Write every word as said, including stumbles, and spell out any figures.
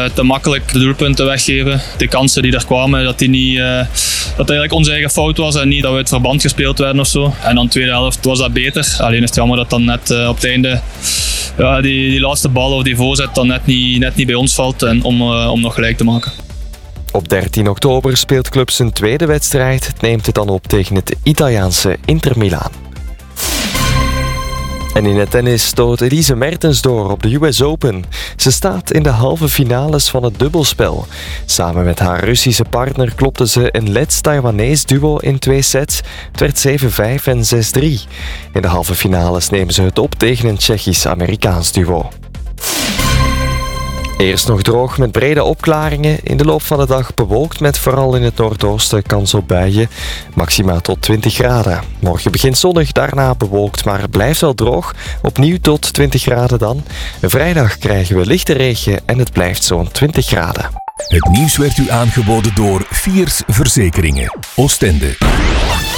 te makkelijk de doelpunten weggeven. De kansen die er kwamen, dat, die niet, uh, dat het eigenlijk onze eigen fout was en niet dat we het verband gespeeld werden of zo. En dan de tweede helft was dat beter. Alleen is het jammer dat dan net uh, op het einde ja, die, die laatste bal of die voorzet dan net niet, net niet bij ons valt en om, uh, om nog gelijk te maken. Op dertien oktober speelt club zijn tweede wedstrijd. Het neemt het dan op tegen het Italiaanse Inter Milaan. En in het tennis stoot Elise Mertens door op de U S Open. Ze staat in de halve finales van het dubbelspel. Samen met haar Russische partner klopte ze een Lets-Taiwanees duo in twee sets. Het werd zeven vijf en zes drie. In de halve finales nemen ze het op tegen een Tsjechisch-Amerikaans duo. Eerst nog droog met brede opklaringen. In de loop van de dag bewolkt met vooral in het noordoosten kans op buien. Maxima tot twintig graden. Morgen begint zonnig, daarna bewolkt, maar het blijft wel droog. Opnieuw tot twintig graden dan. Vrijdag krijgen we lichte regen en het blijft zo'n twintig graden. Het nieuws werd u aangeboden door Fiers Verzekeringen. Oostende.